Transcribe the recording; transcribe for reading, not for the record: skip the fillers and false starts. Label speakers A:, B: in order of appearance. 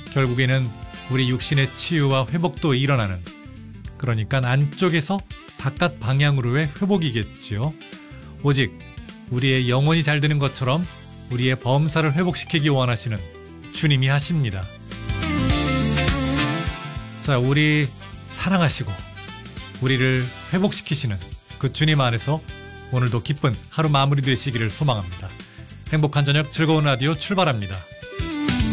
A: 결국에는 우리 육신의 치유와 회복도 일어나는, 그러니까 안쪽에서 바깥 방향으로의 회복이겠지요. 오직 우리의 영혼이 잘 되는 것처럼 우리의 범사를 회복시키기 원하시는 주님이 하십니다. 자, 우리 사랑하시고 우리를 회복시키시는 그 주님 안에서 오늘도 기쁜 하루 마무리 되시기를 소망합니다. 행복한 저녁 즐거운 라디오 출발합니다.